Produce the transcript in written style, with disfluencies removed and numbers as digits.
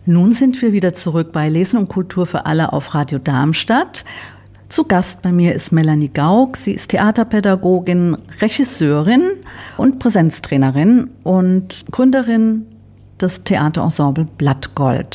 Nun sind wir wieder zurück bei Lesen und Kultur für alle auf Radio Darmstadt. Zu Gast bei mir ist Melanie Gauck. Sie ist Theaterpädagogin, Regisseurin und Präsenztrainerin und Gründerin des Theaterensemble Blattgold.